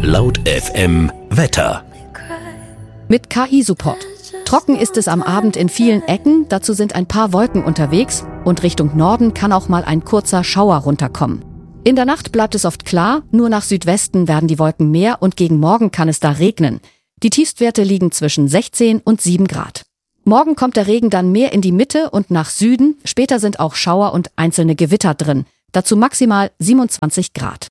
Laut FM Wetter. Mit KI-Support. Trocken ist es am Abend in vielen Ecken, dazu sind ein paar Wolken unterwegs und Richtung Norden kann auch mal ein kurzer Schauer runterkommen. In der Nacht bleibt es oft klar, nur nach Südwesten werden die Wolken mehr und gegen Morgen kann es da regnen. Die Tiefstwerte liegen zwischen 16 und 7 Grad. Morgen kommt der Regen dann mehr in die Mitte und nach Süden, später sind auch Schauer und einzelne Gewitter drin. Dazu maximal 27 Grad.